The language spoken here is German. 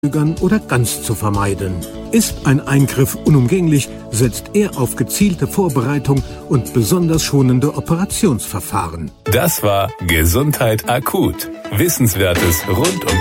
oder ganz zu vermeiden. Ist ein Eingriff unumgänglich, setzt er auf gezielte Vorbereitung und besonders schonende Operationsverfahren. Das war Gesundheit akut. Wissenswertes rund um